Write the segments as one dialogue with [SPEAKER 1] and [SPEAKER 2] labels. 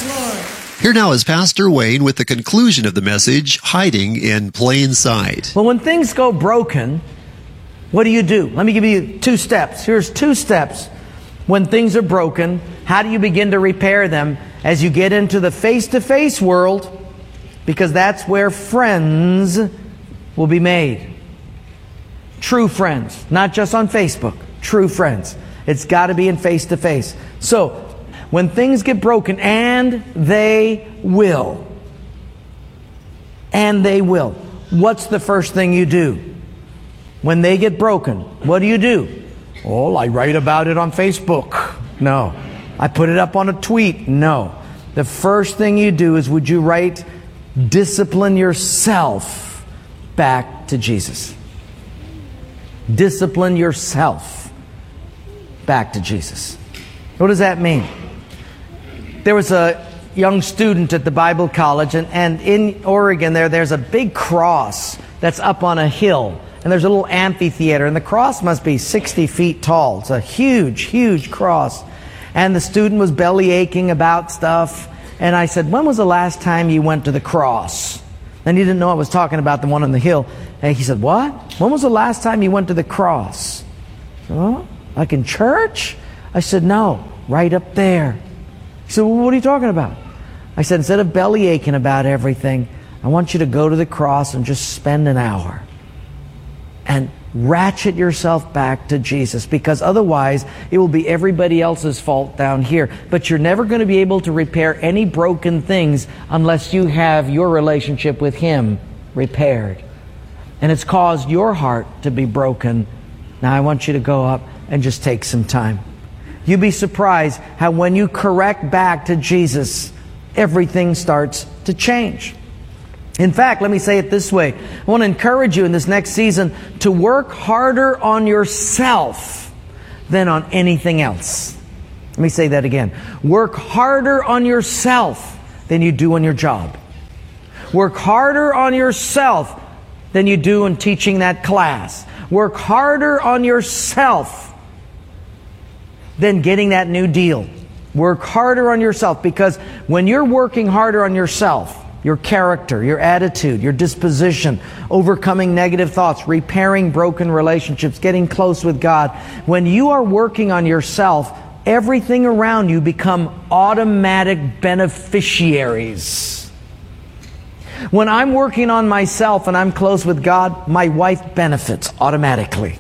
[SPEAKER 1] Here now is Pastor Wayne with the conclusion of the message, Hiding in Plain Sight.
[SPEAKER 2] Well, when things go broken, what do? Let me give you 2 steps. Here's 2 steps. When things are broken, how do you begin to repair them as you get into the face-to-face world? Because that's where friends will be made. True friends, not just on Facebook. True friends. It's got to be in face-to-face. So, when things get broken, and they will, what's the first thing you do? When they get broken, what do? Oh, I write about it on Facebook. No. I put it up on a tweet. No. The first thing you do is, would you write, discipline yourself back to Jesus. Discipline yourself back to Jesus. What does that mean? There was a young student at the Bible college, and in Oregon there's a big cross that's up on a hill. And there's a little amphitheater, and the cross must be 60 feet tall. It's a huge, huge cross. And the student was belly aching about stuff. And I said, when was the last time you went to the cross? And he didn't know I was talking about the one on the hill. And he said, what? When was the last time you went to the cross? Oh, like in church? I said, no, right up there. He said, well, what are you talking about? I said, instead of belly aching about everything, I want you to go to the cross and just spend an hour and ratchet yourself back to Jesus, because otherwise it will be everybody else's fault down here. But you're never going to be able to repair any broken things unless you have your relationship with Him repaired. And it's caused your heart to be broken. Now I want you to go up and just take some time. You'd be surprised how when you correct back to Jesus, everything starts to change. In fact, let me say it this way. I want to encourage you in this next season to work harder on yourself than on anything else. Let me say that again. Work harder on yourself than you do on your job. Work harder on yourself than you do in teaching that class. Work harder on yourself than getting that new deal. Work harder on yourself, because when you're working harder on yourself, your character, your attitude, your disposition, overcoming negative thoughts, repairing broken relationships, getting close with God, when you are working on yourself, everything around you become automatic beneficiaries. When I'm working on myself and I'm close with God, my wife benefits automatically.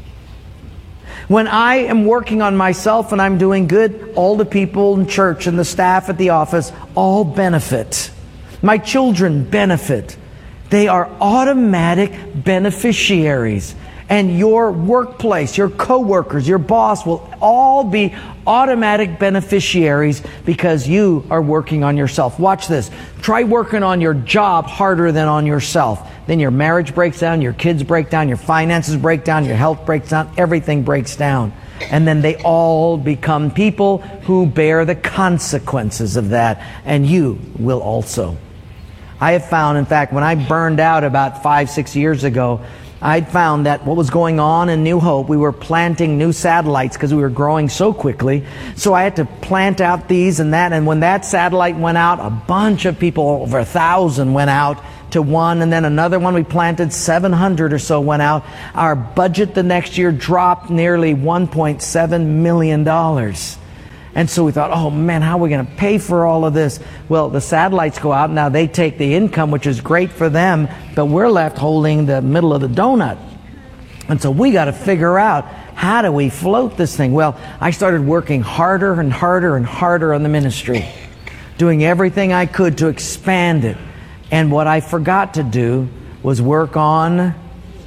[SPEAKER 2] When I am working on myself and I'm doing good, all the people in church and the staff at the office all benefit. My children benefit. They are automatic beneficiaries. And your workplace, your co-workers, your boss will all be automatic beneficiaries because you are working on yourself. Watch this. Try working on your job harder than on yourself. Then your marriage breaks down, your kids break down, your finances break down, your health breaks down, everything breaks down. And then they all become people who bear the consequences of that. And you will also. I have found, in fact, when I burned out about 5-6 years ago, I'd found that what was going on in New Hope, we were planting new satellites because we were growing so quickly. So I had to plant out these and that. And when that satellite went out, a bunch of people, over 1,000, went out to one. And then another one we planted, 700 or so went out. Our budget the next year dropped nearly $1.7 million. And so we thought, oh man, how are we going to pay for all of this? Well, the satellites go out. Now they take the income, which is great for them, but we're left holding the middle of the donut. And so we got to figure out, how do we float this thing? Well, I started working harder and harder and harder on the ministry, doing everything I could to expand it. And what I forgot to do was work on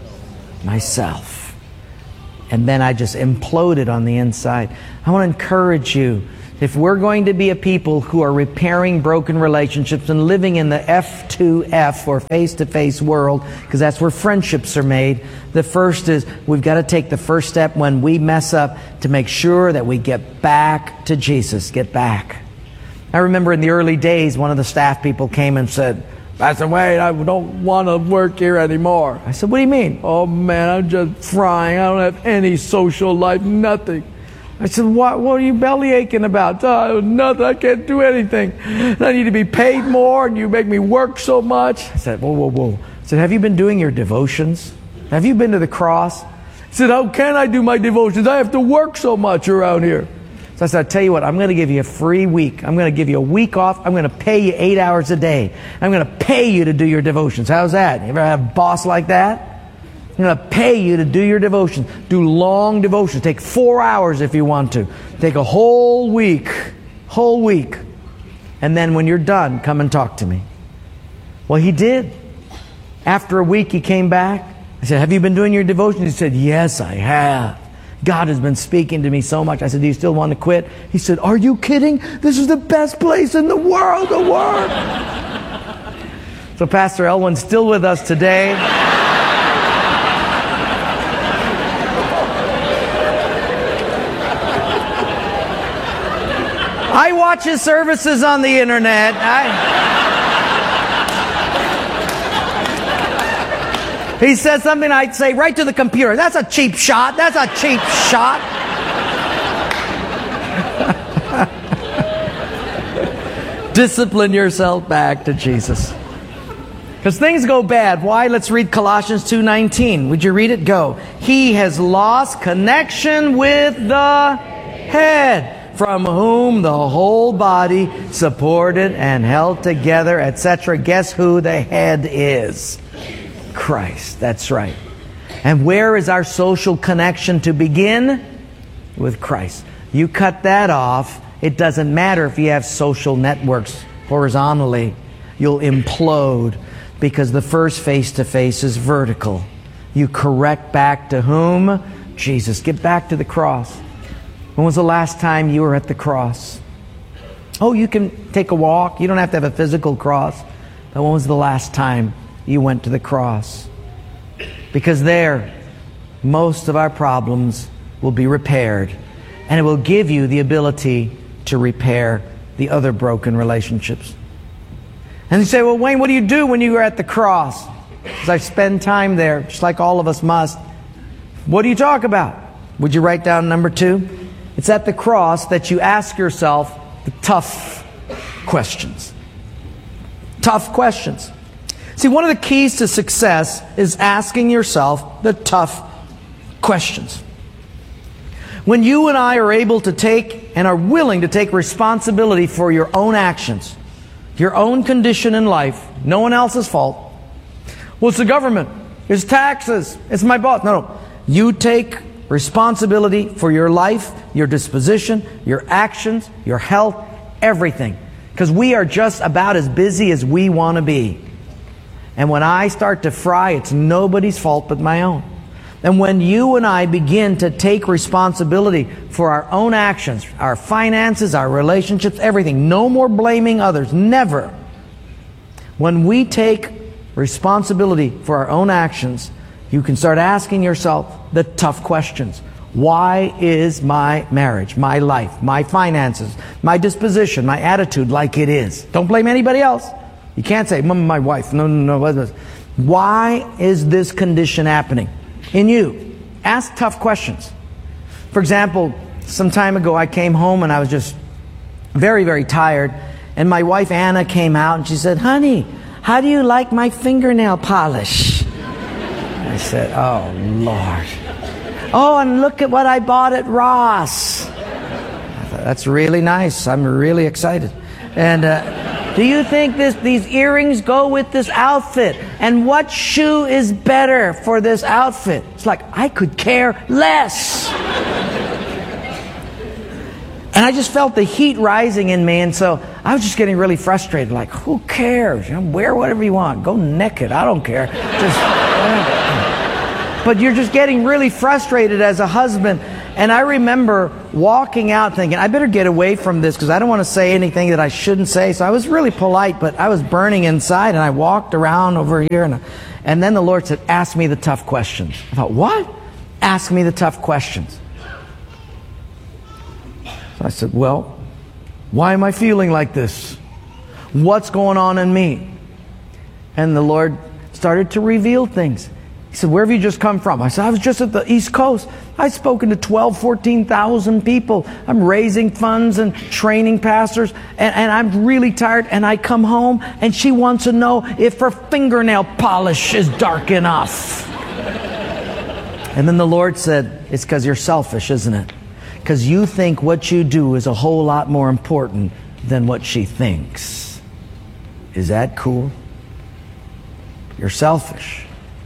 [SPEAKER 2] myself. And then I just imploded on the inside. I want to encourage you, if we're going to be a people who are repairing broken relationships and living in the F2F or face-to-face world, because that's where friendships are made, the first is we've got to take the first step when we mess up to make sure that we get back to Jesus. Get back. I remember in the early days, one of the staff people came and said, Pastor Wayne, I don't want to work here anymore. I said, what do you mean? Oh man, I'm just frying. I don't have any social life, nothing. I said, what are you belly aching about? Oh, nothing, I can't do anything. I need to be paid more and you make me work so much. I said, whoa. I said, have you been doing your devotions? Have you been to the cross? He said, how can I do my devotions? I have to work so much around here. So I said, I'll tell you what, I'm going to give you a free week. I'm going to give you a week off. I'm going to pay you 8 hours a day. I'm going to pay you to do your devotions. How's that? You ever have a boss like that? I'm going to pay you to do your devotions. Do long devotions. Take 4 hours if you want to. Take a whole week. And then when you're done, come and talk to me. Well, he did. After a week, he came back. I said, have you been doing your devotions? He said, yes, I have. God has been speaking to me so much. I said, do you still want to quit? He said, are you kidding? This is the best place in the world to work. So Pastor Elwin's still with us today. I watch his services on the internet. He says something, I'd say right to the computer. That's a cheap shot. That's a cheap shot. Discipline yourself back to Jesus. Because things go bad. Why? Let's read Colossians 2:19. Would you read it? Go. He has lost connection with the head, from whom the whole body, supported and held together, etc. Guess who the head is? Christ. That's right. And where is our social connection to begin? With Christ. You cut that off, it doesn't matter if you have social networks horizontally. You'll implode, because the first face-to-face is vertical. You correct back to whom? Jesus. Get back to the cross. When was the last time you were at the cross? Oh, you can take a walk. You don't have to have a physical cross. But when was the last time you went to the cross? Because there, most of our problems will be repaired. And it will give you the ability to repair the other broken relationships. And you say, well, Wayne, what do you do when you are at the cross? Because I spend time there, just like all of us must. What do you talk about? Would you write down number 2? It's at the cross that you ask yourself the tough questions. Tough questions. See, one of the keys to success is asking yourself the tough questions. When you and I are able to take and are willing to take responsibility for your own actions, your own condition in life, no one else's fault. Well, it's the government. It's taxes. It's my boss. No. You take responsibility for your life, your disposition, your actions, your health, everything. Because we are just about as busy as we want to be. And when I start to fry, it's nobody's fault but my own. And when you and I begin to take responsibility for our own actions, our finances, our relationships, everything, no more blaming others, never. When we take responsibility for our own actions, you can start asking yourself the tough questions. Why is my marriage, my life, my finances, my disposition, my attitude like it is? Don't blame anybody else. You can't say, my wife. No. Why is this condition happening in you? Ask tough questions. For example, some time ago I came home and I was just very, very tired. And my wife Anna came out and she said, honey, how do you like my fingernail polish? I said, oh, Lord. Oh, and look at what I bought at Ross. I thought, that's really nice. I'm really excited. And do you think these earrings go with this outfit? And what shoe is better for this outfit? It's like, I could care less. And I just felt the heat rising in me, and so I was just getting really frustrated. Like, who cares? Wear whatever you want. Go naked. I don't care. But you're just getting really frustrated as a husband. And I remember walking out thinking, I better get away from this because I don't want to say anything that I shouldn't say. So I was really polite, but I was burning inside, and I walked around over here. And then the Lord said, ask me the tough questions. I thought, what? Ask me the tough questions. So I said, well, why am I feeling like this? What's going on in me? And the Lord started to reveal things. He said, where have you just come from? I said, I was just at the East Coast. I've spoken to 14,000 people. I'm raising funds and training pastors, and I'm really tired, and I come home, and she wants to know if her fingernail polish is dark enough. And then the Lord said, it's because you're selfish, isn't it? Because you think what you do is a whole lot more important than what she thinks. Is that cool? You're selfish.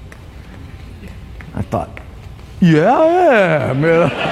[SPEAKER 2] I thought, yeah, I am.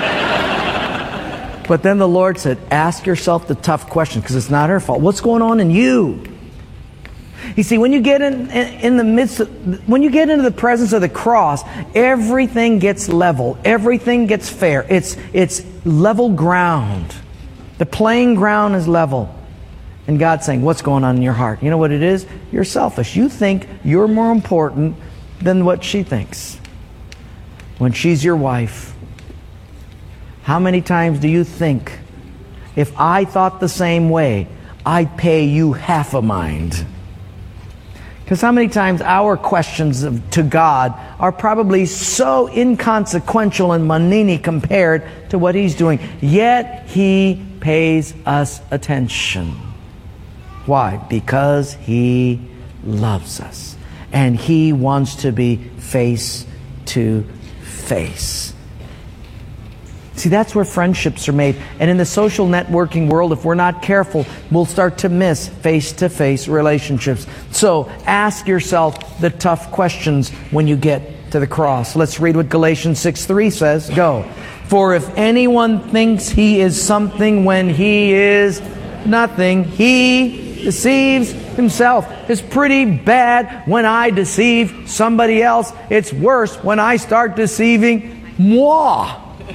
[SPEAKER 2] But then the Lord said, ask yourself the tough question, because it's not her fault. What's going on in you? You see, when you get in the midst when you get into the presence of the cross, everything gets level. Everything gets fair. It's level ground. The playing ground is level. And God's saying, what's going on in your heart? You know what it is? You're selfish. You think you're more important than what she thinks. When she's your wife, how many times do you think, if I thought the same way, I'd pay you half a mind? Because how many times our questions to God are probably so inconsequential and mundane compared to what He's doing, yet He pays us attention. Why? Because He loves us, and He wants to be face to face. See, that's where friendships are made. And in the social networking world, if we're not careful, we'll start to miss face-to-face relationships. So ask yourself the tough questions when you get to the cross. Let's read what Galatians 6:3 says. Go. For if anyone thinks he is something when he is nothing, he deceives himself. It's pretty bad when I deceive somebody else. It's worse when I start deceiving moi.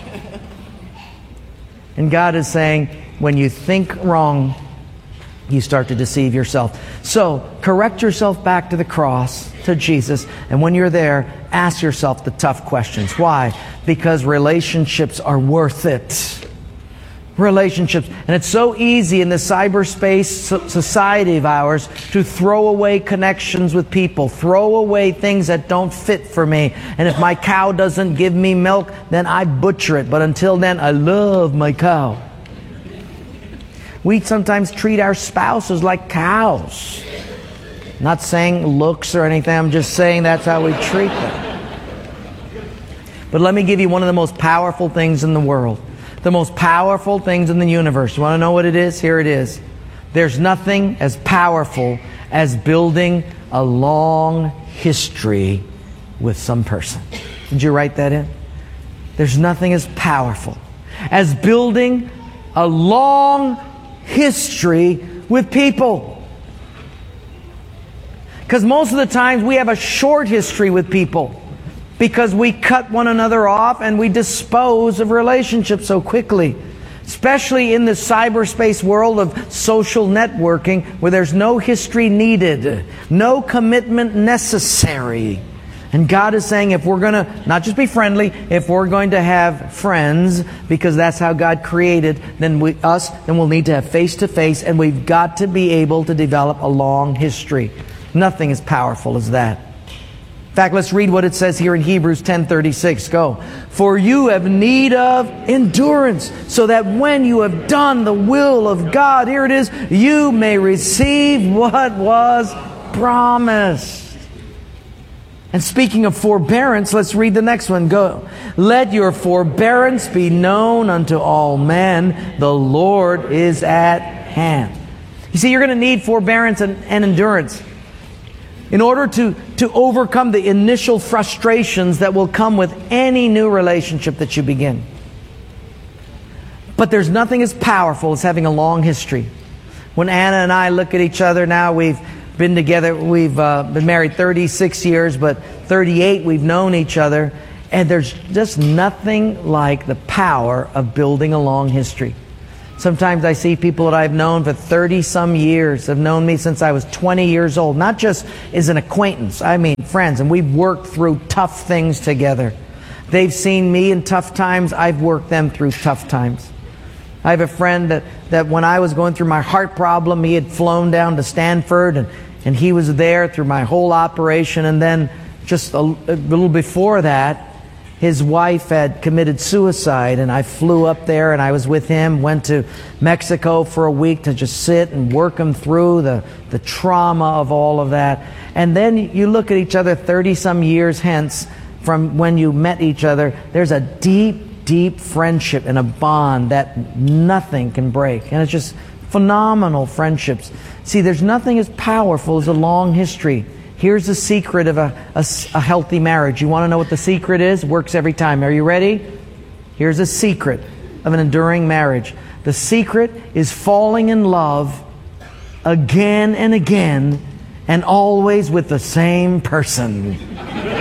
[SPEAKER 2] And God is saying, when you think wrong, you start to deceive yourself. So, correct yourself back to the cross, to Jesus, and when you're there, ask yourself the tough questions. Why? Because relationships are worth it. Relationships. And it's so easy in the cyberspace society of ours to throw away connections with people, throw away things that don't fit for me. And if my cow doesn't give me milk, then I butcher it. But until then, I love my cow. We sometimes treat our spouses like cows. Not saying looks or anything, I'm just saying that's how we treat them. But let me give you one of the most powerful things in the world. The most powerful things in the universe. You want to know what it is? Here it is. There's nothing as powerful as building a long history with some person. Did you write that in? There's nothing as powerful as building a long history with people. Because most of the times we have a short history with people, because we cut one another off and we dispose of relationships so quickly. Especially in the cyberspace world of social networking, where there's no history needed, no commitment necessary. And God is saying, if we're going to not just be friendly, if we're going to have friends, because that's how God created, then we'll need to have face-to-face, and we've got to be able to develop a long history. Nothing as powerful as that. In fact, let's read what it says here in Hebrews 10:36. Go. For you have need of endurance, so that when you have done the will of God, here it is, you may receive what was promised. And speaking of forbearance, let's read the next one. Go. Let your forbearance be known unto all men. The Lord is at hand. You see, you're going to need forbearance and endurance in order to overcome the initial frustrations that will come with any new relationship that you begin. But there's nothing as powerful as having a long history. When Anna and I look at each other now, we've been together, we've been married 36 years, but 38 we've known each other, and there's just nothing like the power of building a long history. Sometimes I see people that I've known for 30-some years, have known me since I was 20 years old. Not just as an acquaintance, I mean friends. And we've worked through tough things together. They've seen me in tough times. I've worked them through tough times. I have a friend that when I was going through my heart problem, he had flown down to Stanford, and he was there through my whole operation. And then just a little before that, his wife had committed suicide, and I flew up there and I was with him, went to Mexico for a week to just sit and work him through the trauma of all of that. And then you look at each other 30-some years hence from when you met each other, there's a deep, deep friendship and a bond that nothing can break. And it's just phenomenal friendships. See, there's nothing as powerful as a long history. Here's the secret of a healthy marriage. You want to know what the secret is? Works every time. Are you ready? Here's a secret of an enduring marriage. The secret is falling in love again and again, and always with the same person. Isn't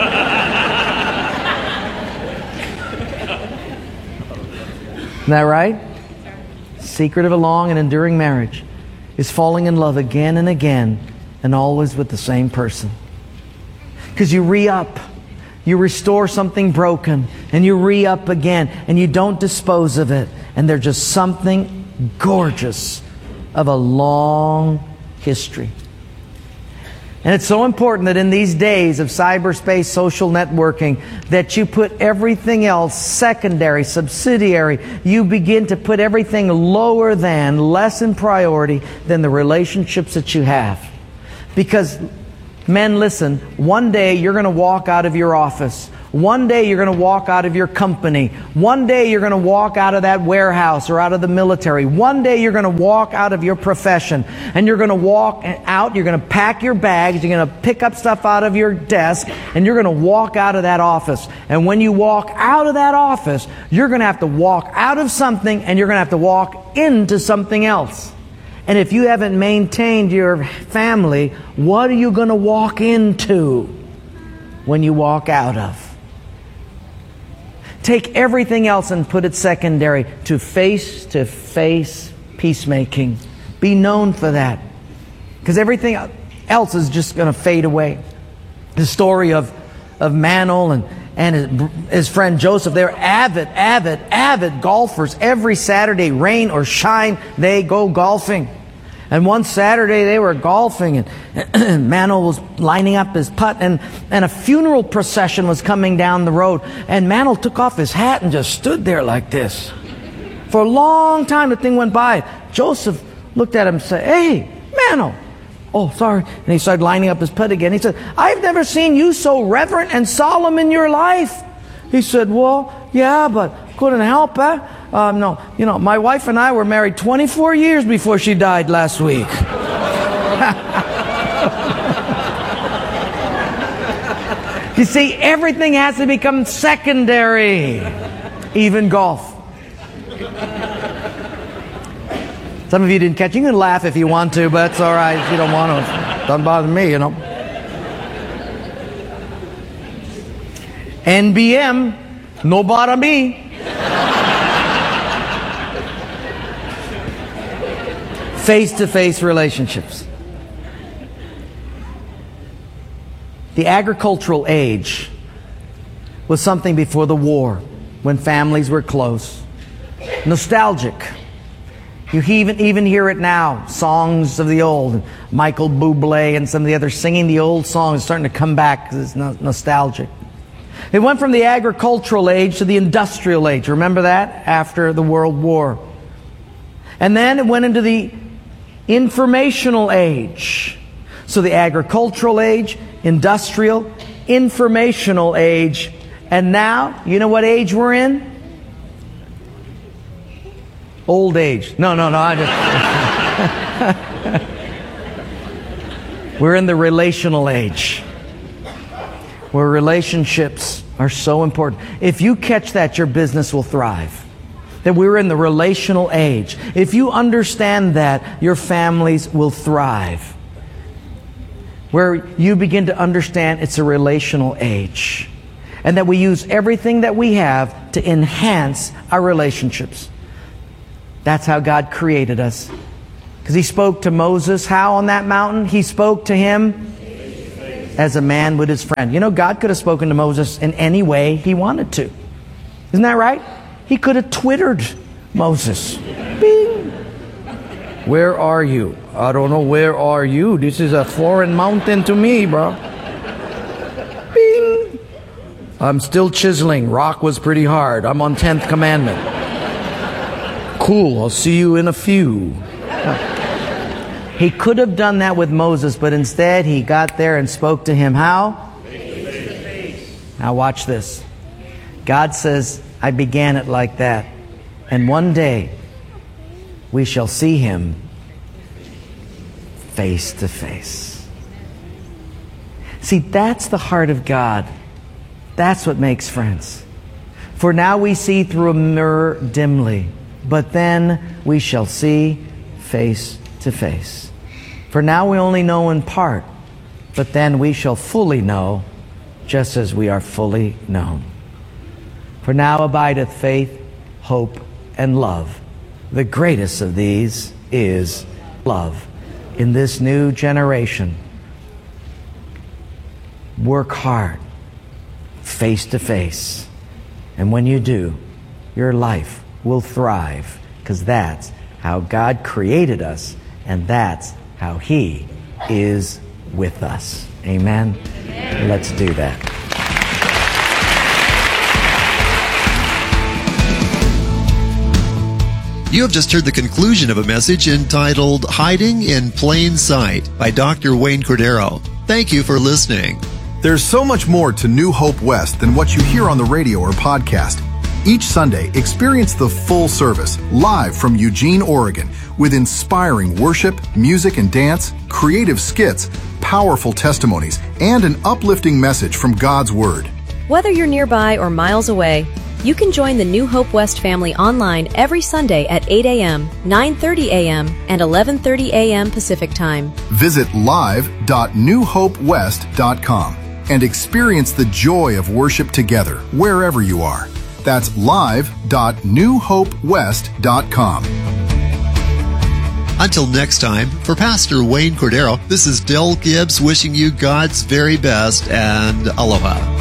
[SPEAKER 2] that right? Secret of a long and enduring marriage is falling in love again and again, and always with the same person. Because you re-up. You restore something broken, and you re-up again, and you don't dispose of it. And there's just something gorgeous of a long history. And it's so important that in these days of cyberspace social networking that you put everything else secondary, subsidiary. You begin to put everything lower than, less in priority than the relationships that you have. Because, men, listen, one day you're going to walk out of your office. One day you're going to walk out of your company. One day you're going to walk out of that warehouse or out of the military. One day you're going to walk out of your profession. And you're going to walk out, you're going to pack your bags, you're going to pick up stuff out of your desk, and you're going to walk out of that office. And when you walk out of that office, you're going to have to walk out of something, and you're going to have to walk into something else. And if you haven't maintained your family, what are you going to walk into when you walk out of? Take everything else and put it secondary to face peacemaking. Be known for that. Because everything else is just going to fade away. The story of Manuel and his friend Joseph, they were avid golfers. Every Saturday, rain or shine, they go golfing. And one Saturday they were golfing, and Manuel was lining up his putt, and a funeral procession was coming down the road. And Manuel took off his hat and just stood there like this. For a long time the thing went by. Joseph looked at him and said, "Hey, Manuel." "Oh, sorry." And he started lining up his putt again. He said, "I've never seen you so reverent and solemn in your life." He said, "Well, yeah, but couldn't help it. No, you know, my wife and I were married 24 years before she died last week." You see, everything has to become secondary, even golf. Some of you didn't catch. You can laugh if you want to, but it's all right if you don't want to. It doesn't bother me, you know. NBM, no bother me. Face-to-face relationships. The agricultural age was something before the war, when families were close. Nostalgic. You even hear it now. Songs of the old. Michael Bublé and some of the others singing the old songs starting to come back because it's nostalgic. It went from the agricultural age to the industrial age. Remember that? After the World War. And then it went into the informational age. So the agricultural age, industrial, informational age. And now, you know what age we're in? Old age. No, I just... We're in the relational age, where relationships are so important. If you catch that, your business will thrive. That we're in the relational age. If you understand that, your families will thrive. Where you begin to understand it's a relational age. And that we use everything that we have to enhance our relationships. That's how God created us. Because He spoke to Moses, how on that mountain? He spoke to him as a man would his friend. You know, God could have spoken to Moses in any way He wanted to. Isn't that right? He could have Twittered Moses. Bing! Where are you? I don't know, where are you? This is a foreign mountain to me, bro. Bing! I'm still chiseling. Rock was pretty hard. I'm on 10th commandment. Cool, I'll see you in a few. He could have done that with Moses, but instead he got there and spoke to him how? Now watch this. God says, I began it like that. And one day we shall see him face to face. See, that's the heart of God. That's what makes friends. For now we see through a mirror dimly, but then we shall see face to face. For now we only know in part, but then we shall fully know, just as we are fully known. For now abideth faith, hope, and love. The greatest of these is love. In this new generation, work hard, face to face. And when you do, your life will thrive, because that's how God created us, and that's how He is with us. Amen? Amen. Let's do that.
[SPEAKER 1] You have just heard the conclusion of a message entitled Hiding in Plain Sight by Dr. Wayne Cordero. Thank you for listening.
[SPEAKER 3] There's so much more to New Hope West than what you hear on the radio or podcast. Each Sunday, experience the full service live from Eugene, Oregon, with inspiring worship, music and dance, creative skits, powerful testimonies, and an uplifting message from God's Word.
[SPEAKER 4] Whether you're nearby or miles away, you can join the New Hope West family online every Sunday at 8 a.m., 9:30 a.m., and 11:30 a.m. Pacific Time.
[SPEAKER 3] Visit live.newhopewest.com and experience the joy of worship together wherever you are. That's live.newhopewest.com.
[SPEAKER 1] Until next time, for Pastor Wayne Cordero, this is Del Gibbs wishing you God's very best and aloha.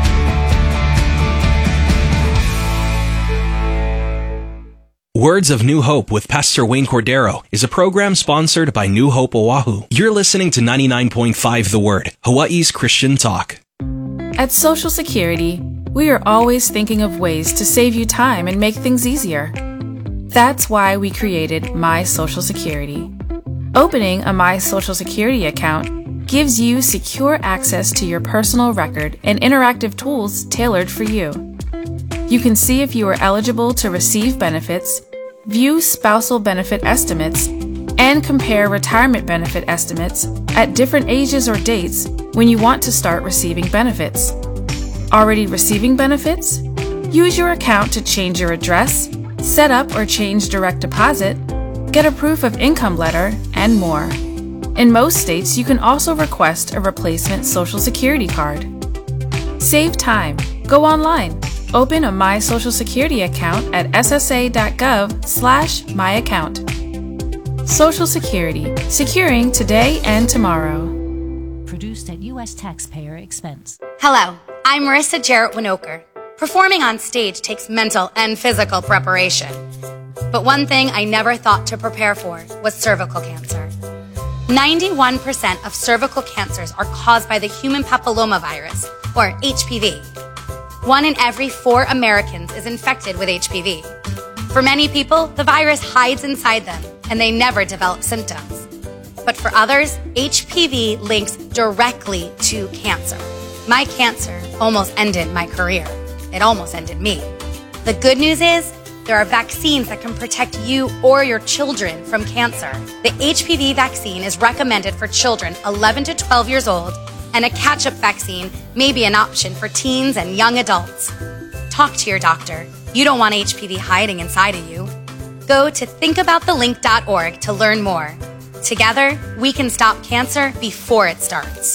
[SPEAKER 5] Words of New Hope with Pastor Wayne Cordero is a program sponsored by New Hope Oahu. You're listening to 99.5 The Word, Hawaii's Christian talk.
[SPEAKER 6] At Social Security, we are always thinking of ways to save you time and make things easier. That's why we created My Social Security. Opening a My Social Security account gives you secure access to your personal record and interactive tools tailored for you. You can see if you are eligible to receive benefits, view spousal benefit estimates, and compare retirement benefit estimates at different ages or dates when you want to start receiving benefits. Already receiving benefits? Use your account to change your address, set up or change direct deposit, get a proof of income letter, and more. In most states, you can also request a replacement Social Security card. Save time. Go online. Open a My Social Security account at ssa.gov/myaccount. Social Security, securing today and tomorrow.
[SPEAKER 7] Produced at U.S. taxpayer expense.
[SPEAKER 8] Hello, I'm Marissa Jarrett Winokur. Performing on stage takes mental and physical preparation. But one thing I never thought to prepare for was cervical cancer. 91% of cervical cancers are caused by the human papillomavirus, or HPV. 1 in every 4 Americans is infected with HPV. For many people, the virus hides inside them and they never develop symptoms. But for others, HPV links directly to cancer. My cancer almost ended my career. It almost ended me. The good news is, there are vaccines that can protect you or your children from cancer. The HPV vaccine is recommended for children 11 to 12 years old, and a catch-up vaccine may be an option for teens and young adults. Talk to your doctor. You don't want HPV hiding inside of you. Go to thinkaboutthelink.org to learn more. Together, we can stop cancer before it starts.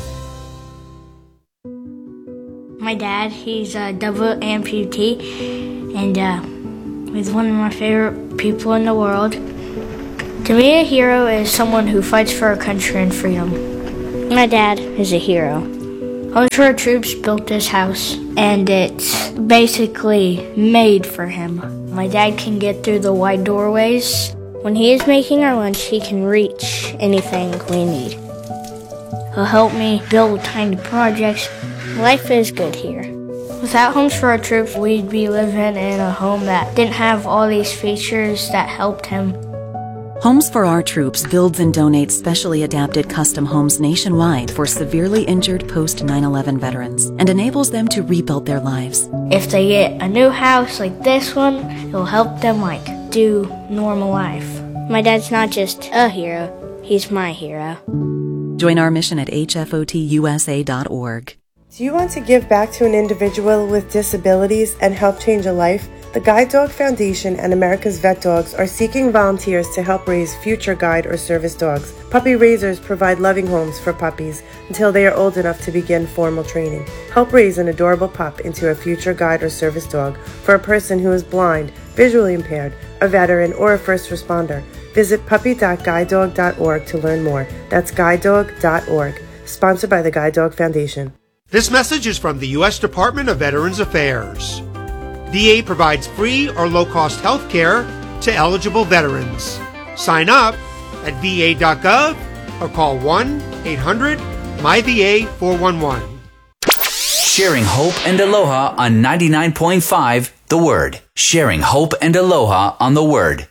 [SPEAKER 9] My dad, he's a double amputee, and he's one of my favorite people in the world. To me, a hero is someone who fights for our country and freedom. My dad is a hero. Onshore troops built this house, and it's basically made for him. My dad can get through the wide doorways. When he is making our lunch, he can reach anything we need. He'll help me build tiny projects. Life is good here. Without Homes for Our Troops, we'd be living in a home that didn't have all these features that helped him.
[SPEAKER 10] Homes for Our Troops builds and donates specially adapted custom homes nationwide for severely injured post-9/11 veterans and enables them to rebuild their lives.
[SPEAKER 9] If they get a new house like this one, it'll help them do normal life. My dad's not just a hero, he's my hero.
[SPEAKER 10] Join our mission at hfotusa.org.
[SPEAKER 11] Do you want to give back to an individual with disabilities and help change a life? The Guide Dog Foundation and America's Vet Dogs are seeking volunteers to help raise future guide or service dogs. Puppy raisers provide loving homes for puppies until they are old enough to begin formal training. Help raise an adorable pup into a future guide or service dog for a person who is blind, visually impaired, a veteran, or a first responder. Visit puppy.guidedog.org to learn more. That's guidedog.org. Sponsored by the Guide Dog Foundation.
[SPEAKER 12] This message is from the U.S. Department of Veterans Affairs. VA provides free or low-cost health care to eligible veterans. Sign up at va.gov or call 1-800-MyVA411.
[SPEAKER 13] Sharing hope and aloha on 99.5 The Word. Sharing hope and aloha on The Word.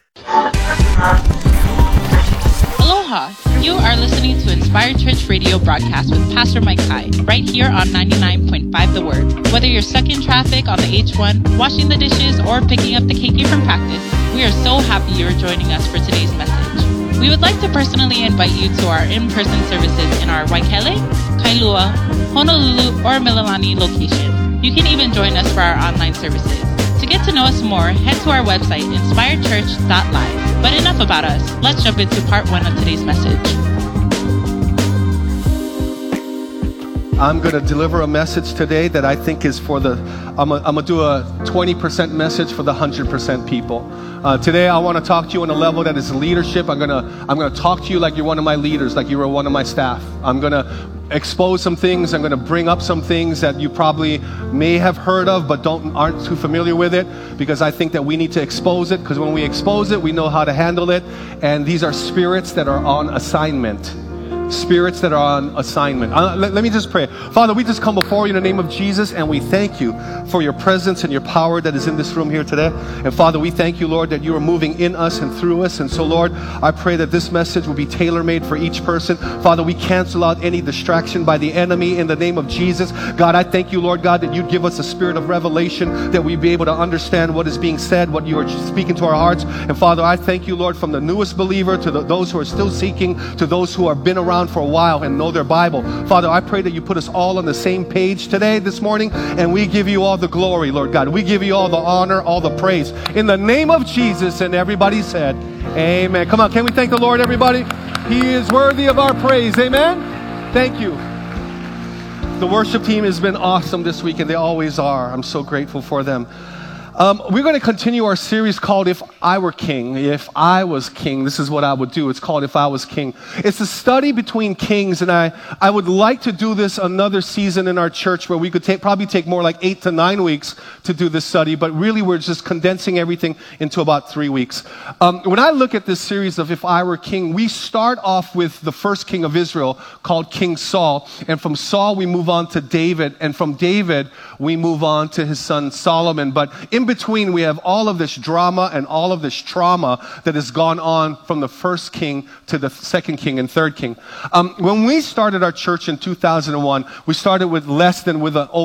[SPEAKER 14] Aloha! You are listening to Inspired Church Radio broadcast with Pastor Mike Hai, right here on 99.5 The Word. Whether you're stuck in traffic on the H1, washing the dishes, or picking up the keiki from practice, we are so happy you're joining us for today's message. We would like to personally invite you to our in-person services in our Waikele, Kailua, Honolulu, or Mililani location. You can even join us for our online services. To get to know us more, head to our website, inspiredchurch.live. But enough about us. Let's jump into part 1 of today's message.
[SPEAKER 15] I'm going to deliver a message today that I think is for I'm going to do a 20% message for the 100% people. Today I want to talk to you on a level that is leadership. I'm going to talk to you like you're one of my leaders, like you were one of my staff. I'm going to expose some things. I'm going to bring up some things that you probably may have heard of but aren't too familiar with it, because I think that we need to expose it, because when we expose it, we know how to handle it. And these are spirits that are on assignment. Spirits that are on assignment. Let me just pray. Father, we just come before you in the name of Jesus, and we thank you for your presence and your power that is in this room here today. And Father, we thank you, Lord, that you are moving in us and through us. And so, Lord, I pray that this message will be tailor-made for each person. Father, we cancel out any distraction by the enemy in the name of Jesus. God, I thank you, Lord God, that you give us a spirit of revelation, that we be able to understand what is being said, what you are speaking to our hearts. And Father, I thank you, Lord, from the newest believer to those who are still seeking, to those who have been around for a while and know their Bible. Father, I pray that you put us all on the same page today, this morning, and we give you all the glory, Lord God. We give you all the honor, all the praise. In the name of Jesus, and everybody said, amen. Come on, can we thank the Lord, everybody? He is worthy of our praise. Amen. Thank you. The worship team has been awesome this week, and they always are. I'm so grateful for them. We're going to continue our series called If I Were King. If I was king, this is what I would do. It's called If I Was King. It's a study between kings, and I would like to do this another season in our church where we could probably take more like 8 to 9 weeks to do this study, but really we're just condensing everything into about 3 weeks. When I look at this series of If I Were King, we start off with the first king of Israel called King Saul, and from Saul we move on to David, and from David we move on to his son Solomon. But in between, we have all of this drama and all of this trauma that has gone on from the first king to the second king and third king. When we started our church in 2001, we started with less than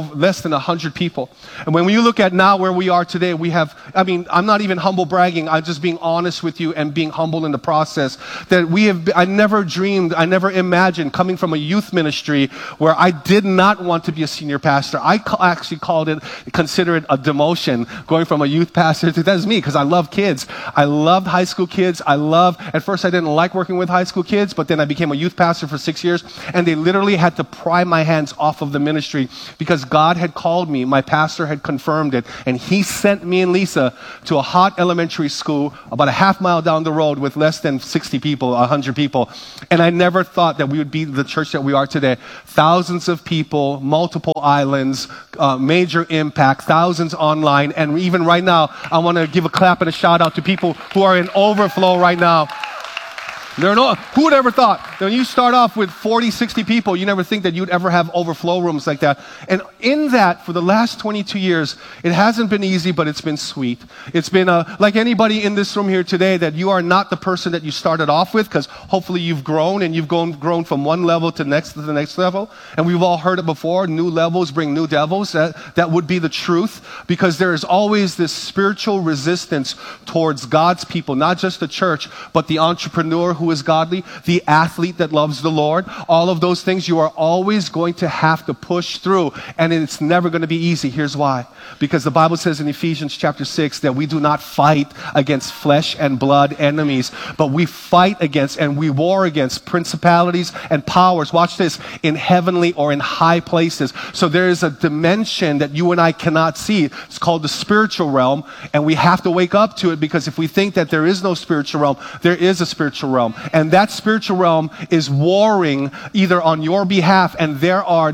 [SPEAKER 15] 100 people. And when you look at now where we are today, we have, I'm not even humble bragging, I'm just being honest with you and being humble in the process, that I never dreamed, I never imagined coming from a youth ministry where I did not want to be a senior pastor. I actually consider it a demotion, going from a youth pastor to, that's me, because I love kids. I loved high school kids. At first I didn't like working with high school kids, but then I became a youth pastor for 6 years, and they literally had to pry my hands off of the ministry because God had called me, my pastor had confirmed it, and he sent me and Lisa to a hot elementary school about a half mile down the road with less than 60 people, 100 people, and I never thought that we would be the church that we are today. Thousands of people, multiple islands, major impact, thousands online, and even right now, I want to give a clap and a shout out to people who are in overflow right now. Who would ever thought When you start off with 40, 60 people, you never think that you'd ever have overflow rooms like that. And in that, for the last 22 years, it hasn't been easy, but it's been sweet. It's been like anybody in this room here today, that you are not the person that you started off with, because hopefully you've grown and you've grown from one level to the next level. And we've all heard it before, new levels bring new devils. That would be the truth, because there is always this spiritual resistance towards God's people, not just the church, but the entrepreneur who is godly, the athlete that loves the Lord. All of those things you are always going to have to push through, and it's never going to be easy. Here's why. Because the Bible says in Ephesians chapter 6 that we do not fight against flesh and blood enemies, but we fight against and we war against principalities and powers. Watch this, in heavenly or in high places. So there is a dimension that you and I cannot see. It's called the spiritual realm, and we have to wake up to it, because if we think that there is no spiritual realm, there is a spiritual realm. And that spiritual realm is warring either on your behalf, and there are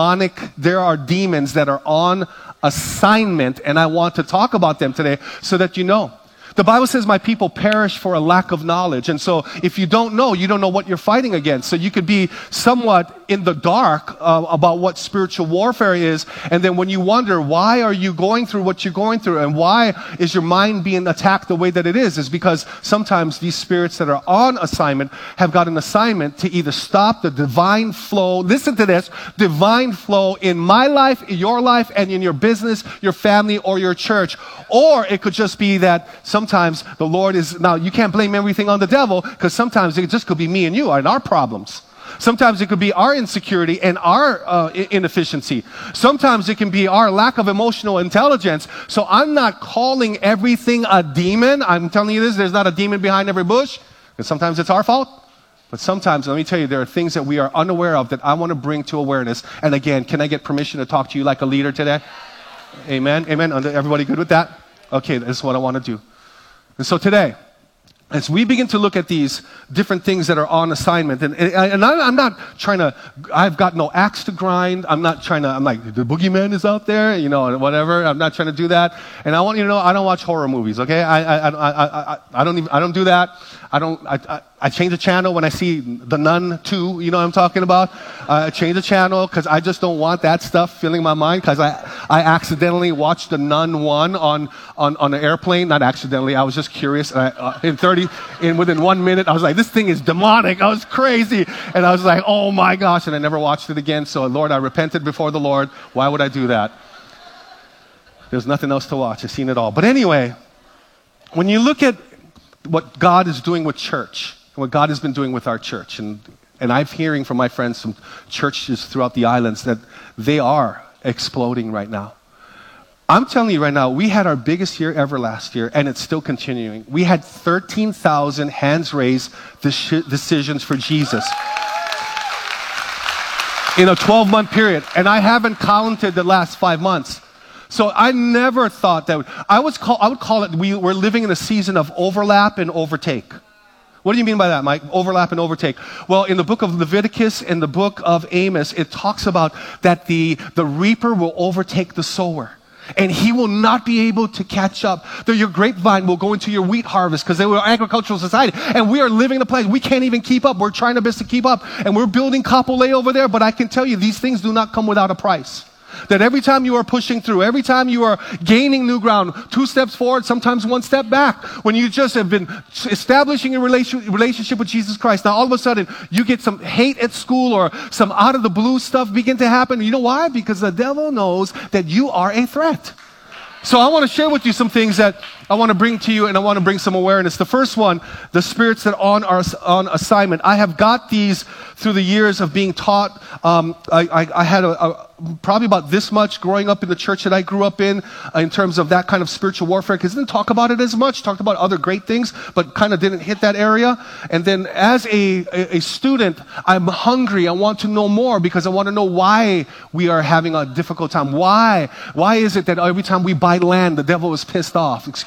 [SPEAKER 15] demons that are on assignment, and I want to talk about them today so that you know. The Bible says my people perish for a lack of knowledge. And so if you don't know what you're fighting against. So you could be somewhat in the dark about what spiritual warfare is. And then when you wonder, why are you going through what you're going through? And why is your mind being attacked the way that it is because sometimes these spirits that are on assignment have got an assignment to either stop the divine flow. Listen to this, divine flow in my life, in your life, and in your business, your family, or your church. Or it could just be that sometimes the Lord is, now you can't blame everything on the devil, because sometimes it just could be me and you and our problems. Sometimes it could be our insecurity and our inefficiency. Sometimes it can be our lack of emotional intelligence. So I'm not calling everything a demon. I'm telling you this, there's not a demon behind every bush, because sometimes it's our fault. But sometimes, let me tell you, there are things that we are unaware of that I want to bring to awareness. And again, can I get permission to talk to you like a leader today? Amen? Amen? Everybody good with that? Okay, that's what I want to do. And so today, as we begin to look at these different things that are on assignment, and I'm not trying to, I've got no axe to grind. I'm not trying to, I'm like, the boogeyman is out there, you know, whatever. I'm not trying to do that. And I want you to know, I don't watch horror movies, okay? I don't do that. I change the channel when I see The Nun 2, you know what I'm talking about? I change the channel because I just don't want that stuff filling my mind, because I accidentally watched The Nun 1 on an airplane. Not accidentally, I was just curious. And within 1 minute, I was like, this thing is demonic. I was crazy. And I was like, oh my gosh. And I never watched it again. So Lord, I repented before the Lord. Why would I do that? There's nothing else to watch. I've seen it all. But anyway, when you look at what God is doing with church, and what God has been doing with our church, and I'm hearing from my friends from churches throughout the islands that they are exploding right now. I'm telling you right now, we had our biggest year ever last year, and it's still continuing. We had 13,000 hands raised decisions for Jesus in a 12-month period, and I haven't counted the last 5 months. So I never thought that. I would call it, we're living in a season of overlap and overtake. What do you mean by that, Mike? Overlap and overtake. Well, in the book of Leviticus and the book of Amos, it talks about that the reaper will overtake the sower, and he will not be able to catch up. Your grapevine will go into your wheat harvest, because they were an agricultural society, and we are living in a place we can't even keep up. We're trying our best to keep up, and we're building Kapolei over there, but I can tell you these things do not come without a price. That every time you are pushing through, every time you are gaining new ground, 2 steps forward, sometimes 1 step back, when you just have been establishing a relationship with Jesus Christ, now all of a sudden you get some hate at school or some out of the blue stuff begin to happen. You know why? Because the devil knows that you are a threat. So I want to share with you some things that I want to bring to you, and I want to bring some awareness. The first one, the spirits that are on assignment. I have got these through the years of being taught. I had probably about this much growing up in the church that I grew up in terms of that kind of spiritual warfare, because I didn't talk about it as much. Talked about other great things, but kind of didn't hit that area. And then as a student, I'm hungry. I want to know more, because I want to know why we are having a difficult time. Why is it that every time we buy land, the devil is pissed off? Excuse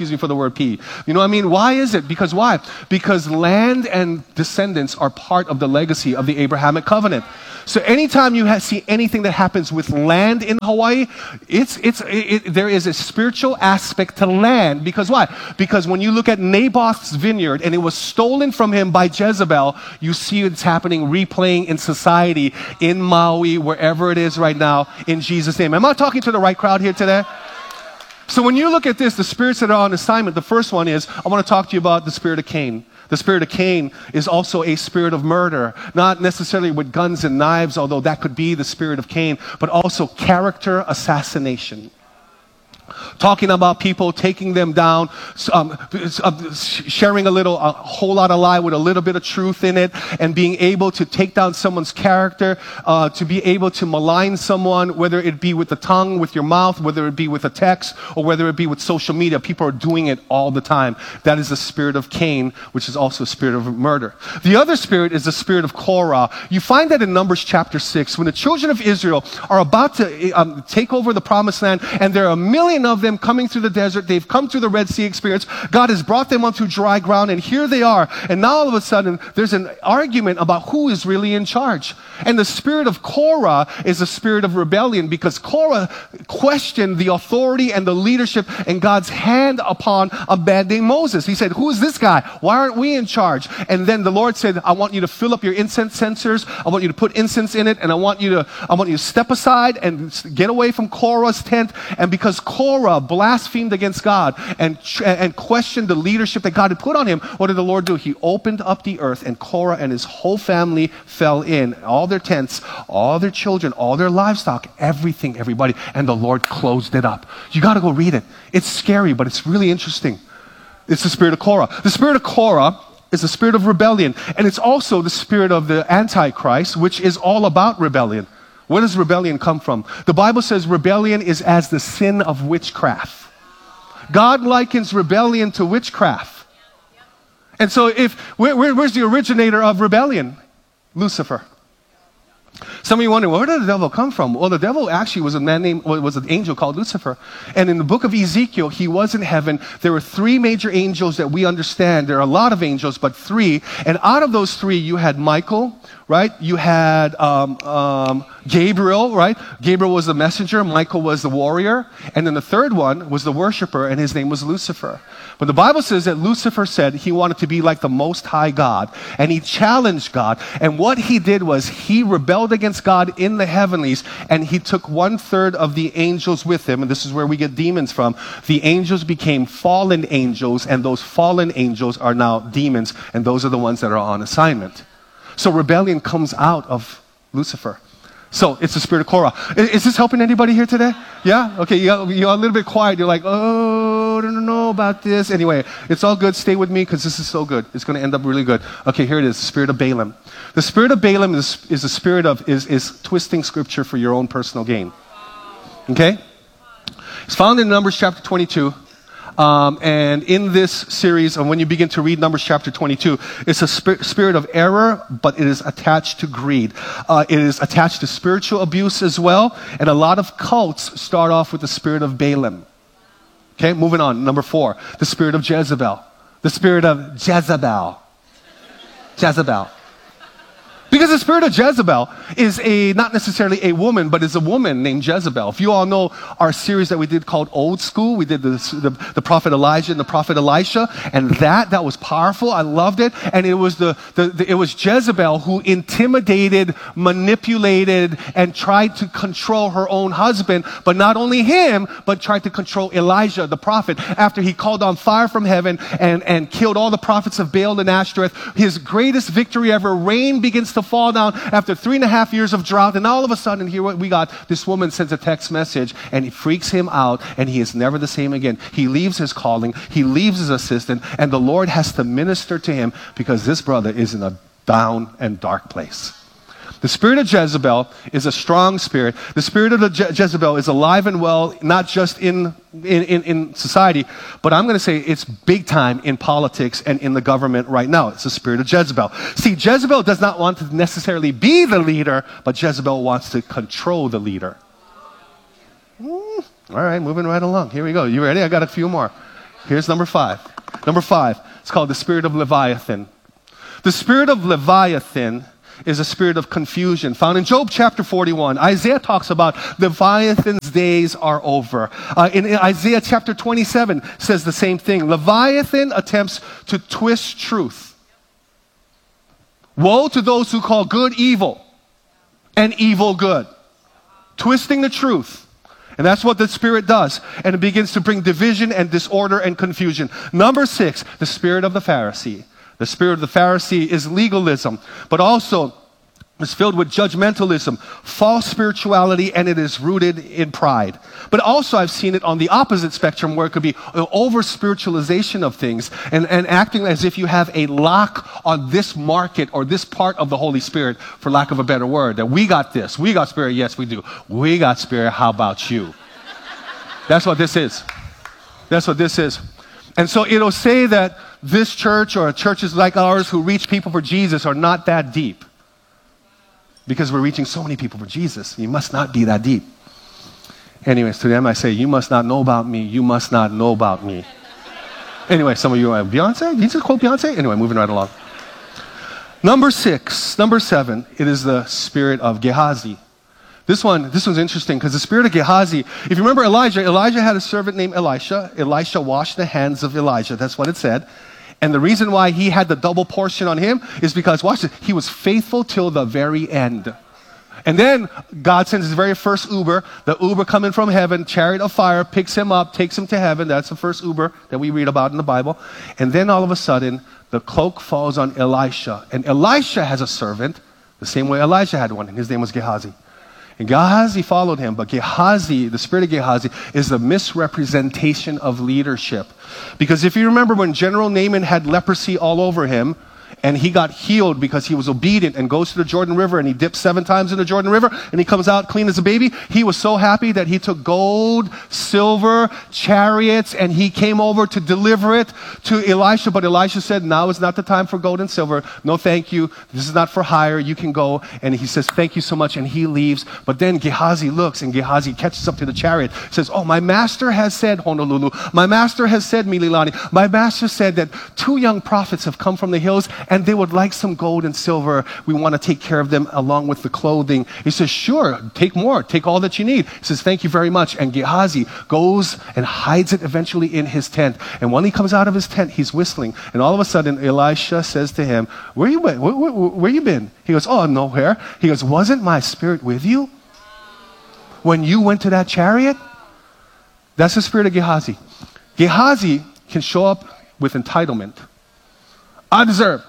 [SPEAKER 15] use me for the word P. You know what I mean? Why is it? Because why? Because land and descendants are part of the legacy of the Abrahamic covenant. So anytime you see anything that happens with land in Hawaii, there is a spiritual aspect to land. Because why? Because when you look at Naboth's vineyard and it was stolen from him by Jezebel, you see it's happening, replaying in society, in Maui, wherever it is right now, in Jesus' name. Am I talking to the right crowd here today? So when you look at this, the spirits that are on assignment, the first one is, I want to talk to you about the spirit of Cain. The spirit of Cain is also a spirit of murder, not necessarily with guns and knives, although that could be the spirit of Cain, but also character assassination. Talking about people, taking them down, sharing a whole lot of lie with a little bit of truth in it, and being able to take down someone's character, to be able to malign someone, whether it be with the tongue, with your mouth, whether it be with a text, or whether it be with social media. People are doing it all the time. That is the spirit of Cain, which is also a spirit of murder. The other spirit is the spirit of Korah. You find that in Numbers chapter 6, when the children of Israel are about to take over the promised land, and there are 1 million of them coming through the desert. They've come through the Red Sea experience. God has brought them onto dry ground, and here they are. And now all of a sudden, there's an argument about who is really in charge. And the spirit of Korah is a spirit of rebellion, because Korah questioned the authority and the leadership and God's hand upon a man named Moses. He said, who is this guy? Why aren't we in charge? And then the Lord said, I want you to fill up your incense censers. I want you to put incense in it, and I want you to step aside and get away from Korah's tent. And because Korah blasphemed against God and questioned the leadership that God had put on him, what did the Lord do? He opened up the earth, and Korah and his whole family fell in. All their tents, all their children, all their livestock, everything, everybody. And the Lord closed it up. You got to go read it. It's scary, but it's really interesting. It's the spirit of Korah. The spirit of Korah is the spirit of rebellion. And it's also the spirit of the Antichrist, which is all about rebellion. Where does rebellion come from? The Bible says rebellion is as the sin of witchcraft. God likens rebellion to witchcraft. And so where's the originator of rebellion? Lucifer. Some of you wonder, where did the devil come from? Well, the devil actually was an angel called Lucifer. And in the book of Ezekiel, he was in heaven. There were 3 major angels that we understand. There are a lot of angels, but 3. And out of those 3, you had Michael, right? You had Gabriel, right? Gabriel was the messenger. Michael was the warrior. And then the third one was the worshiper, and his name was Lucifer. But the Bible says that Lucifer said he wanted to be like the Most High God. And he challenged God. And what he did was he rebelled against God in the heavenlies, and he took 1/3 of the angels with him. And this is where we get demons from. The angels became fallen angels, and those fallen angels are now demons. And those are the ones that are on assignment. So rebellion comes out of Lucifer. So it's the spirit of Korah. Is this helping anybody here today? Yeah? Okay, you're a little bit quiet. You're like, oh, I don't know about this. Anyway, it's all good. Stay with me because this is so good. It's going to end up really good. Okay, here it is, the spirit of Balaam. The spirit of Balaam is the spirit of, is twisting scripture for your own personal gain. Okay? It's found in Numbers chapter 22. And in this series, and when you begin to read Numbers chapter 22, it's a spirit of error, but it is attached to greed. It is attached to spiritual abuse as well. And a lot of cults start off with the spirit of Balaam. Okay, moving on. Number 4, the spirit of Jezebel. The spirit of Jezebel. Jezebel. Because the spirit of Jezebel is not necessarily a woman, but is a woman named Jezebel. If you all know our series that we did called Old School, we did the prophet Elijah and the prophet Elisha, and that was powerful. I loved it. And it was it was Jezebel who intimidated, manipulated, and tried to control her own husband, but not only him, but tried to control Elijah, the prophet, after he called on fire from heaven and killed all the prophets of Baal and Ashtoreth. His greatest victory ever, rain begins to fall down after 3.5 years of drought, and all of a sudden here we got this woman sends a text message, and it freaks him out, and he is never the same again. He leaves his calling, he leaves his assistant, and the Lord has to minister to him because this brother is in a down and dark place. The spirit of Jezebel is a strong spirit. The spirit of Jezebel is alive and well, not just in society, but I'm going to say it's big time in politics and in the government right now. It's the spirit of Jezebel. See, Jezebel does not want to necessarily be the leader, but Jezebel wants to control the leader. All right, moving right along. Here we go. You ready? I got a few more. Here's number 5. Number 5, it's called the spirit of Leviathan. The spirit of Leviathan is a spirit of confusion found in Job chapter 41. Isaiah talks about Leviathan's days are over. In Isaiah chapter 27 says the same thing. Leviathan attempts to twist truth. Woe to those who call good evil and evil good. Twisting the truth. And that's what the spirit does. And it begins to bring division and disorder and confusion. Number 6, the spirit of the Pharisee. The spirit of the Pharisee is legalism, but also is filled with judgmentalism, false spirituality, and it is rooted in pride. But also I've seen it on the opposite spectrum where it could be an over-spiritualization of things and acting as if you have a lock on this market or this part of the Holy Spirit, for lack of a better word. That we got this. We got spirit. Yes, we do. We got spirit. How about you? That's what this is. That's what this is. And so it'll say that this church or churches like ours who reach people for Jesus are not that deep. Because we're reaching so many people for Jesus. You must not be that deep. Anyways, to them I say, you must not know about me. You must not know about me. Anyway, some of you are like, Beyonce? Did you just quote Beyonce? Anyway, moving right along. Number 7, it is the spirit of Gehazi. This one's interesting because the spirit of Gehazi, if you remember Elijah had a servant named Elisha. Elisha washed the hands of Elijah. That's what it said. And the reason why he had the double portion on him is because, watch this, he was faithful till the very end. And then God sends his very first Uber, the Uber coming from heaven, chariot of fire, picks him up, takes him to heaven. That's the first Uber that we read about in the Bible. And then all of a sudden, the cloak falls on Elisha. And Elisha has a servant, the same way Elijah had one, and his name was Gehazi. And Gehazi followed him, but Gehazi, the spirit of Gehazi, is the misrepresentation of leadership. Because if you remember when General Naaman had leprosy all over him, and he got healed because he was obedient and goes to the Jordan River and he dips 7 times in the Jordan River and he comes out clean as a baby. He was so happy that he took gold, silver, chariots, and he came over to deliver it to Elisha. But Elisha said, now is not the time for gold and silver. No, thank you. This is not for hire. You can go. And he says, thank you so much. And he leaves. But then Gehazi looks and Gehazi catches up to the chariot. Says, oh, my master has said, Honolulu. My master has said, Mililani. My master said that 2 young prophets have come from the hills and they would like some gold and silver. We want to take care of them along with the clothing. He says, sure, take more. Take all that you need. He says, thank you very much. And Gehazi goes and hides it eventually in his tent. And when he comes out of his tent, he's whistling. And all of a sudden, Elisha says to him, where you been? Where you been? He goes, oh, nowhere. He goes, wasn't my spirit with you when you went to that chariot? That's the spirit of Gehazi. Gehazi can show up with entitlement. I deserve.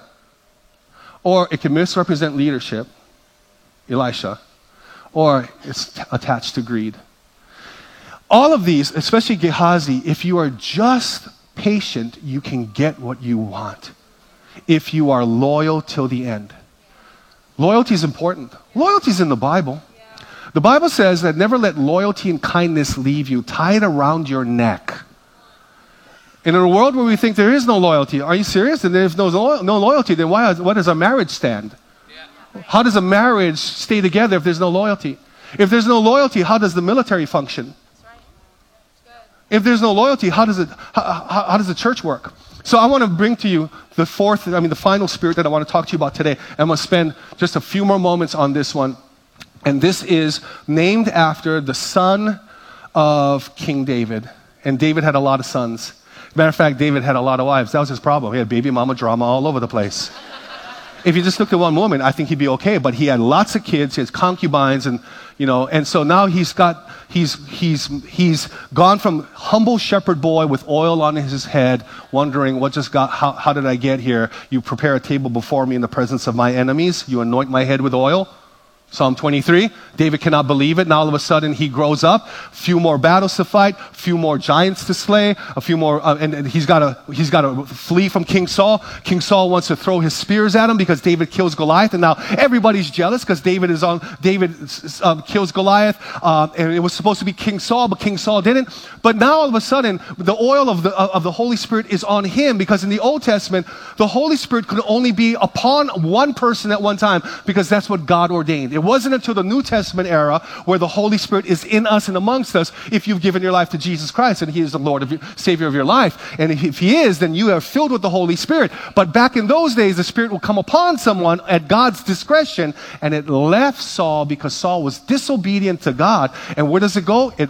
[SPEAKER 15] Or it can misrepresent leadership, Elisha, or it's attached to greed. All of these, especially Gehazi, if you are just patient, you can get what you want. If you are loyal till the end. Loyalty is important. Loyalty is in the Bible. The Bible says that never let loyalty and kindness leave you. Tie it around your neck. And in a world where we think there is no loyalty, are you serious? And if there's no loyalty, then what does a marriage stand? How does a marriage stay together if there's no loyalty? If there's no loyalty, how does the military function? If there's no loyalty, how does the church work? So I want to bring to you the final spirit that I want to talk to you about today. I'm going to spend just a few more moments on this one. And this is named after the son of King David. And David had a lot of sons. Matter of fact, David had a lot of wives. That was his problem. He had baby mama drama all over the place. If you just looked at one woman, I think he'd be okay. But he had lots of kids. He has concubines, and so now he's gone from humble shepherd boy with oil on his head, wondering how did I get here? You prepare a table before me in the presence of my enemies. You anoint my head with oil. Psalm 23, David cannot believe it. Now all of a sudden he grows up, few more battles to fight, few more giants to slay, a few more, and he's got to flee from King Saul. King Saul wants to throw his spears at him because David kills Goliath, and now everybody's jealous because David kills Goliath, and it was supposed to be King Saul, but King Saul didn't. But now all of a sudden the oil of the Holy Spirit is on him, because in the Old Testament the Holy Spirit could only be upon one person at one time, because that's what God ordained. It wasn't until the New Testament era where the Holy Spirit is in us and amongst us if you've given your life to Jesus Christ and He is the Lord of your, Savior of your life. And if He is, then you are filled with the Holy Spirit. But back in those days, the Spirit will come upon someone at God's discretion, and it left Saul because Saul was disobedient to God. And where does it go? It